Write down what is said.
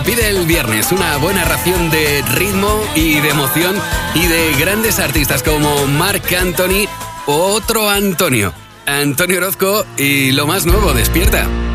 pide el viernes, una buena ración de ritmo y de emoción y de grandes artistas como Marc Anthony o otro Antonio Orozco y lo más nuevo, Despierta.